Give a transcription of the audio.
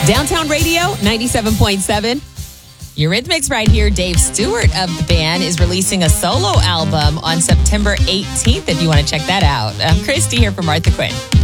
Downtown Radio, 97.7. Eurythmics right here. Dave Stewart of the band is releasing a solo album on September 18th if you want to check that out. I'm Christy here for Martha Quinn.